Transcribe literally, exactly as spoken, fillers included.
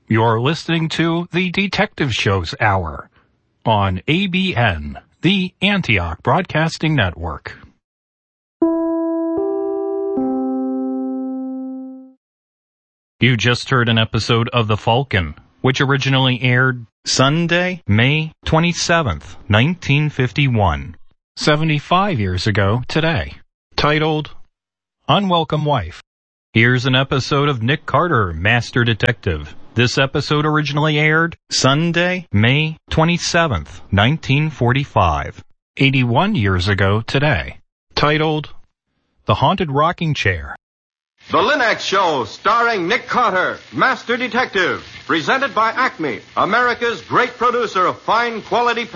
You're listening to the Detective Shows Hour on A B N, the Antioch Broadcasting Network. You just heard an episode of The Falcon, which originally aired Sunday, May twenty-seventh, nineteen fifty-one, seventy-five years ago today, titled Unwelcome Wife. Here's an episode of Nick Carter, Master Detective. This episode originally aired Sunday, May twenty-seventh, nineteen forty-five, eighty-one years ago today, titled The Haunted Rocking Chair. The Linux Show, starring Nick Carter, Master Detective, presented by Acme, America's great producer of fine quality